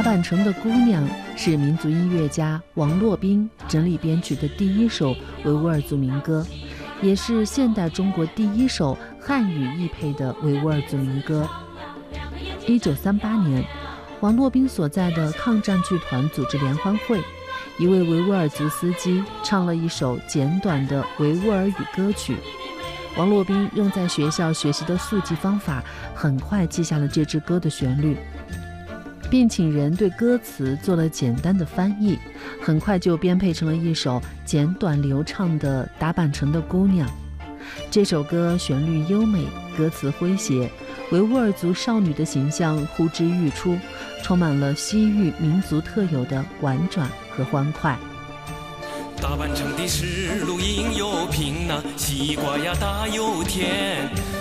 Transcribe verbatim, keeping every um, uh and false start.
打扮成的姑娘是民族音乐家王洛宾整理编曲的第一首维吾尔族民歌，也是现代中国第一首汉语译配的维吾尔族民歌。一九三八年，王洛宾所在的抗战剧团组织联欢会，一位维吾尔族司机唱了一首简短的维吾尔语歌曲。王洛宾用在学校学习的速记方法，很快记下了这支歌的旋律，并请人对歌词做了简单的翻译，很快就编配成了一首简短流畅的《打扮成的姑娘》。这首歌旋律优美，歌词诙谐，维吾尔族少女的形象呼之欲出，充满了西域民族特有的婉转和欢快。 打扮成的是露营油瓶呐，西瓜呀大又甜，